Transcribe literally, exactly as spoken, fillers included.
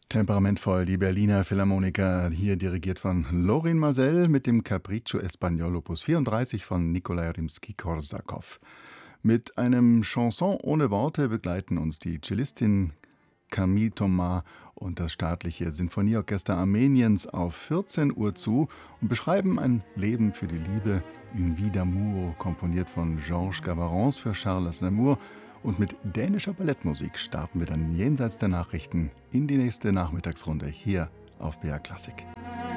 Temperamentvoll, die Berliner Philharmoniker, hier dirigiert von Lorin Maazel mit dem Capriccio Espagnol Opus vierunddreißig von Nikolai Rimski-Korsakow. Mit einem Chanson ohne Worte begleiten uns die Cellistin Camille Thomas und das staatliche Sinfonieorchester Armeniens auf vierzehn Uhr zu und beschreiben ein Leben für die Liebe, Une vie d'amour, komponiert von Georges Gavarens für Charles Aznavour. Und mit dänischer Ballettmusik starten wir dann jenseits der Nachrichten in die nächste Nachmittagsrunde hier auf B R Klassik.